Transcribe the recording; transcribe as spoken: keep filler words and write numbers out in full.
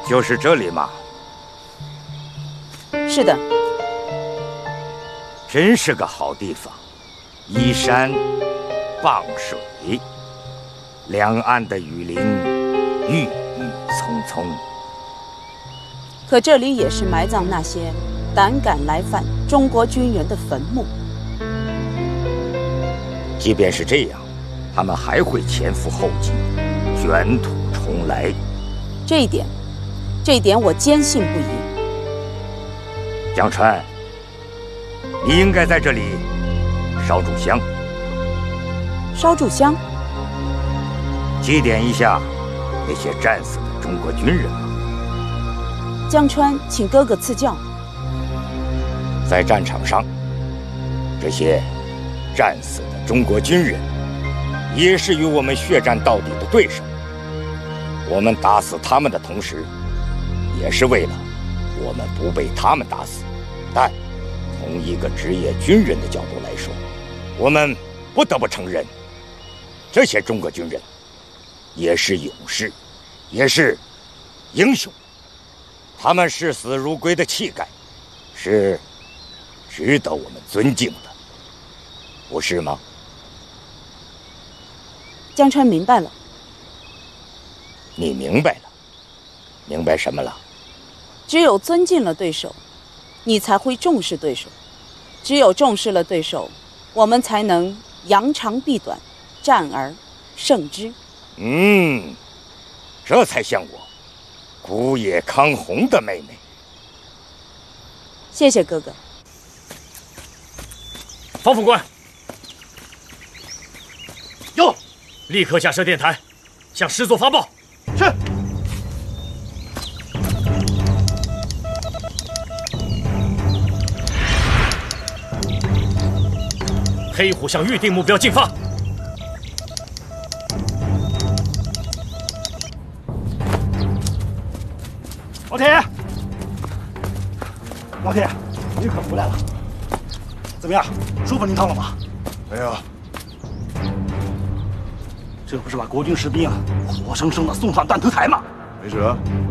就是这里嘛。 是的。 真是个好地方，依山傍水，两岸的雨林郁郁葱葱。 可这里也是埋葬那些胆敢来犯中国军人的坟墓。 即便是这样，他们还会前赴后继，卷土重来。 这一点，这一点我坚信不疑。 江川，你应该在这里烧炷香。 烧炷香， 祭奠一下那些战死的中国军人。 江川，请哥哥赐教。 在战场上，这些战死的中国军人，也是与我们血战到底的对手。我们打死他们的同时，也是为了我们不被他们打死。但从一个职业军人的角度来说，我们不得不承认，这些中国军人也是勇士，也是英雄。他们视死如归的气概，是值得我们尊敬的，不是吗？ 江川明白了。 你明白了？明白什么了？ 只有尊敬了对手，你才会重视对手；只有重视了对手，我们才能扬长避短，战而胜之。 嗯，这才像我古野康弘的妹妹。 谢谢哥哥。 方副官， 有， 立刻架设电台，向师座发报。 是。 黑虎向预定目标进发。 老铁，老铁，你可回来了。怎么样，舒服淋汤了吗？ 没有。 这不是把国军士兵啊活生生的送上断头台吗？ 没辙。